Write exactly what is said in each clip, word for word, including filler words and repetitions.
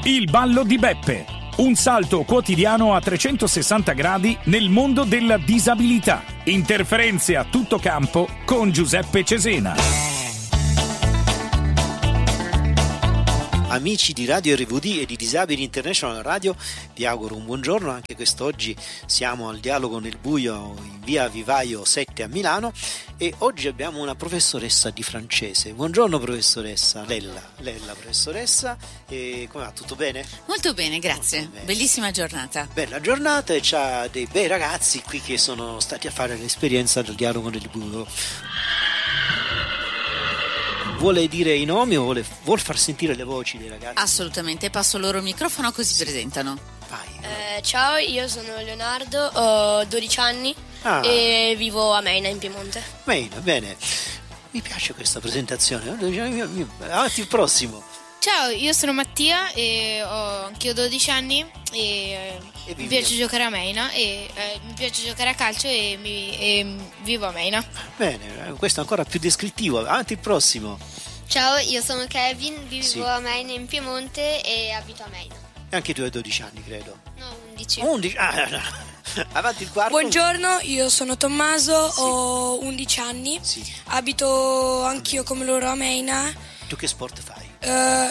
Il ballo di Beppe. Un salto quotidiano a trecentosessanta gradi nel mondo della disabilità. Interferenze a tutto campo con Giuseppe Cesena. Amici di Radio R V D e di Disabili International Radio, vi auguro un buongiorno. Anche quest'oggi siamo al Dialogo nel Buio in via Vivaio sette a Milano e oggi abbiamo una professoressa di francese. Buongiorno professoressa, Lella, Lella professoressa, e come va? Tutto bene? Molto bene, grazie. Molto bene. Bellissima giornata. Bella giornata e c'ha dei bei ragazzi qui che sono stati a fare l'esperienza del Dialogo nel Buio. Vuole dire i nomi o vuole, vuol far sentire le voci dei ragazzi? Assolutamente, passo loro il microfono così si presentano. Vai. Eh, ciao, io sono Leonardo, ho dodici anni ah. e vivo a Meina in Piemonte. Meina, bene. Mi piace questa presentazione. Avanti il prossimo. Ciao, io sono Mattia e ho anch'io dodici anni e, e mi piace giocare a Meina e eh, mi piace giocare a calcio e, mi, e vivo a Meina. Bene, questo è ancora più descrittivo. Avanti il prossimo. Ciao, io sono Kevin, vivo sì. a Meina in Piemonte e abito a Meina. E anche tu hai dodici anni, credo. No, undici. undici Ah, no. Avanti il quarto. Buongiorno, io sono Tommaso, sì. ho undici anni, sì. abito anch'io come loro a Meina. Tu che sport fai? Uh,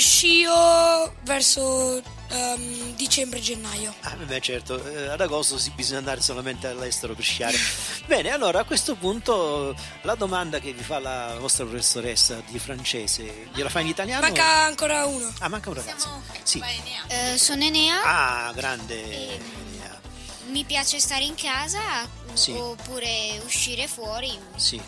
scio verso um, dicembre-gennaio. Ah, beh, certo, eh, ad agosto si bisogna andare solamente all'estero per sciare. Bene, allora a questo punto la domanda che vi fa la vostra professoressa di francese, gliela fa in italiano? Manca ancora uno. Ah, manca un ragazzo. Siamo... Sì. Uh, sono Enea. Ah, grande. E, mi piace stare in casa sì. oppure uscire fuori. Sì.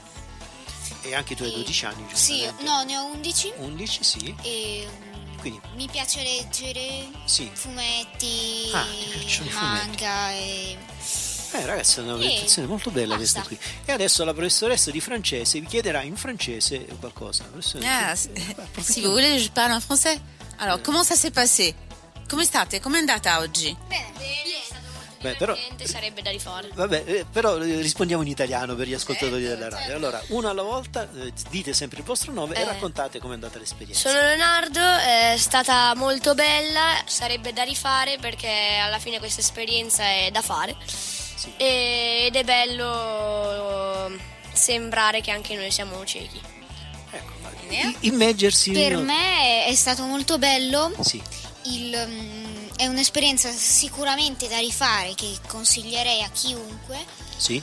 E anche tu hai dodici anni, giustamente? Sì, no, ne ho undici. undici, sì. E quindi mi piace leggere sì. fumetti, ah, ti piacciono i manga fumetti. e... Eh ragazzi, è una presentazione molto bella basta. questa qui. E adesso la professoressa di francese vi chiederà in francese qualcosa. Ah, si vous voulez, je parle en français. Alors, comment ça s'est passé? Come state? Com'è andata oggi? Bene, bene. Beh, però, sarebbe da rifare. Vabbè, eh, però rispondiamo in italiano per gli ascoltatori certo, della radio. certo. Allora, una alla volta, eh, dite sempre il vostro nome eh. e raccontate com'è andata l'esperienza. Sono Leonardo, è stata molto bella, sarebbe da rifare perché alla fine questa esperienza è da fare. Sì. Ed è bello sembrare che anche noi siamo ciechi. Ecco, i- immergersi. Per in... me è stato molto bello. Sì. Il, um, è un'esperienza sicuramente da rifare che consiglierei a chiunque. Sì.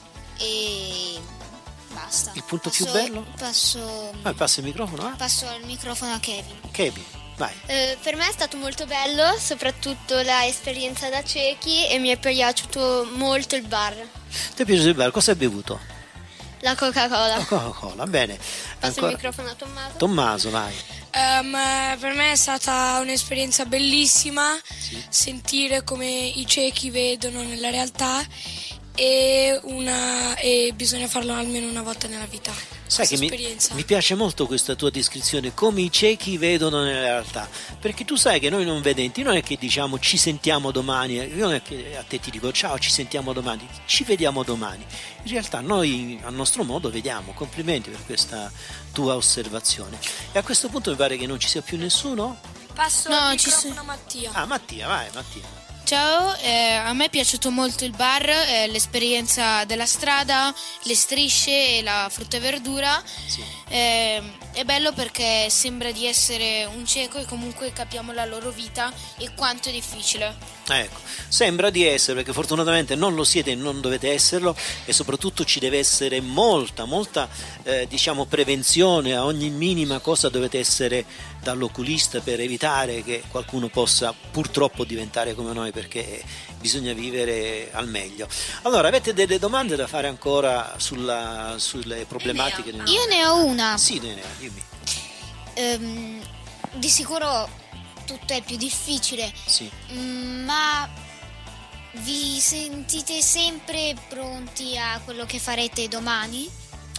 E basta. Il punto passo, più bello? Passo. Ah, passa il microfono, eh? Passo il microfono a Kevin. Kevin, vai. Eh, per me è stato molto bello, soprattutto l'esperienza da ciechi, e mi è piaciuto molto il bar. Ti è piaciuto il bar? Cosa hai bevuto? La Coca-Cola. La Coca-Cola, bene. Passo Ancora... il microfono a Tommaso. Tommaso, vai. Um, per me è stata un'esperienza bellissima, sì. sentire come i ciechi vedono nella realtà e, una, e bisogna farlo almeno una volta nella vita. Sai che mi, mi piace molto questa tua descrizione, come i ciechi vedono nella realtà, perché tu sai che noi non vedenti non è che diciamo ci sentiamo domani, io non è che a te ti dico ciao ci sentiamo domani, ci vediamo domani, in realtà noi a nostro modo vediamo. Complimenti per questa tua osservazione. E a questo punto mi pare che non ci sia più nessuno? Passo No, il ci microfono so- a Mattia. Ah, Mattia, vai Mattia. Ciao, eh, a me è piaciuto molto il bar, eh, l'esperienza della strada, le strisce e la frutta e verdura. Sì. Eh, è bello perché sembra di essere un cieco e comunque capiamo la loro vita e quanto è difficile. Ecco, sembra di essere, perché fortunatamente non lo siete e non dovete esserlo, e soprattutto ci deve essere molta, molta eh, diciamo prevenzione. A ogni minima cosa dovete essere dall'oculista per evitare che qualcuno possa purtroppo diventare come noi, perché bisogna vivere al meglio. Allora, avete delle domande da fare ancora sulla, sulle problematiche? Del... Io ne ho una. Sì, ne ho, dimmi. Ehm, di sicuro tutto è più difficile, sì. ma vi sentite sempre pronti a quello che farete domani?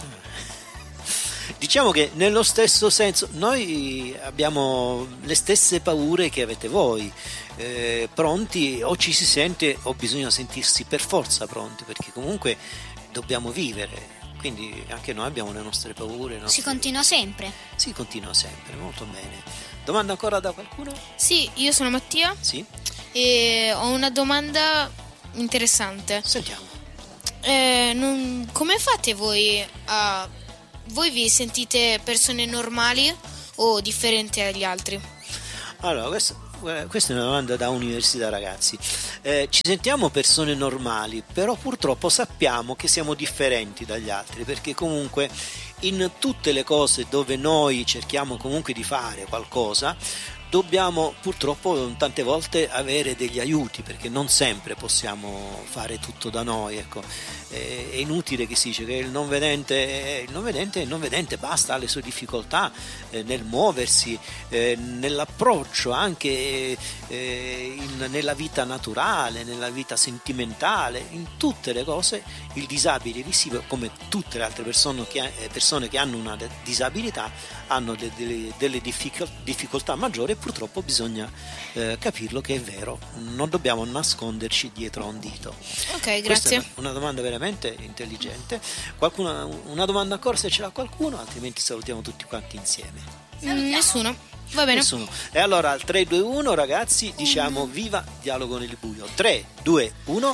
Diciamo che nello stesso senso noi abbiamo le stesse paure che avete voi, eh, pronti, o ci si sente o bisogna sentirsi per forza pronti, perché comunque dobbiamo vivere. quindi anche noi abbiamo le nostre paure. le nostre... Si continua sempre. Si continua sempre, molto bene. Domanda ancora da qualcuno? Sì, io sono Mattia. Sì. E ho una domanda interessante. Sentiamo. Eh, non, come fate voi a... Voi vi sentite persone normali o differenti dagli altri? Allora, questo... Questa è una domanda da università, ragazzi. Eh, ci sentiamo persone normali, però purtroppo sappiamo che siamo differenti dagli altri, perché comunque in tutte le cose dove noi cerchiamo comunque di fare qualcosa, dobbiamo purtroppo tante volte avere degli aiuti, perché non sempre possiamo fare tutto da noi, ecco. È inutile che si dice che il non vedente il non vedente è il non vedente, basta, ha le sue difficoltà eh, nel muoversi, eh, nell'approccio anche eh, in, nella vita naturale, nella vita sentimentale, in tutte le cose il disabile visivo, come tutte le altre persone che, persone che hanno una disabilità, hanno de, de, delle difficoltà maggiori, e purtroppo bisogna eh, capirlo che è vero, non dobbiamo nasconderci dietro a un dito. Ok, grazie. Questa è una domanda veramente intelligente. Qualcuna, una domanda ancora, se ce l'ha qualcuno, altrimenti salutiamo tutti quanti insieme. Mm, nessuno, va bene. Nessuno. E allora al tre due uno, ragazzi, diciamo viva Dialogo nel buio. tre due uno.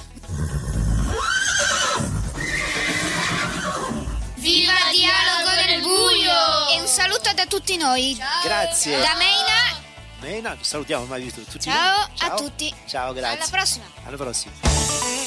Viva Dialogo nel buio! E un saluto da tutti noi. Ciao. Grazie. Da Meina. Meina, salutiamo mai visto tutti. Ciao, Ciao a tutti. Ciao, grazie. Alla prossima. Alla prossima.